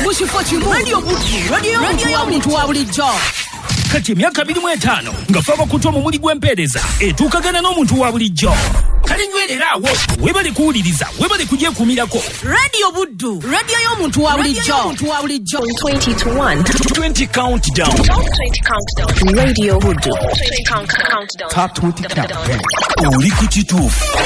Mushifo kimu Radio Buddu Radio y'omuntu wa bulijjo. Kati emyaka 25 nga faba kutwa mu muli gw'empeereza etuukagana n'omuntu wa bulijjo. Kale nywererawo webale kuwuliriza webale kugyekuumirako. Radio Buddu Radio y'omuntu wa bulijjo. 20 to 1 20 countdown. Radio Buddu. Top 20 countdown. Oli ku kituufu.